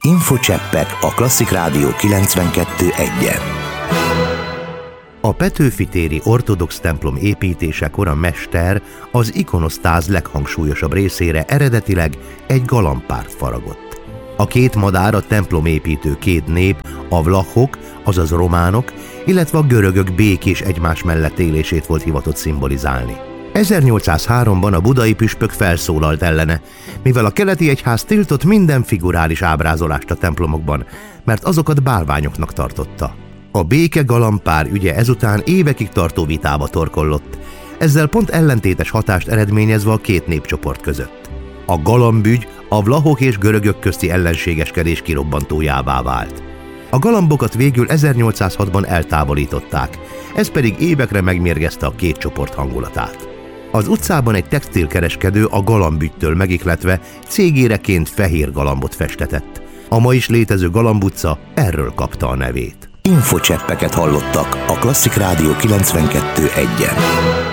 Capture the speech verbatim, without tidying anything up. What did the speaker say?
Infocseppek a Klasszik Rádió kilencvenkettő egyen. A Petőfi téri ortodox templom építésekor a mester az ikonosztáz leghangsúlyosabb részére eredetileg egy galambpárt faragott. A két madár a templomépítő két nép, a vlachok, azaz románok, illetve a görögök békés egymás mellett élését volt hivatott szimbolizálni. ezernyolcszázháromban a budai püspök felszólalt ellene, mivel a keleti egyház tiltott minden figurális ábrázolást a templomokban, mert azokat bálványoknak tartotta. A béke galambpár ügye ezután évekig tartó vitába torkollott, ezzel pont ellentétes hatást eredményezve a két népcsoport között. A galambügy a vlachok és görögök közti ellenségeskedés kirobbantójává vált. A galambokat végül ezernyolcszázhatban eltávolították, ez pedig évekre megmérgezte a két csoport hangulatát. Az utcában egy textilkereskedő a galambügytől megihletve cégéreként fehér galambot festetett. A ma is létező Galamb utca erről kapta a nevét. Infocseppeket hallottak a Klasszik Rádió kilencvenkettő egyen.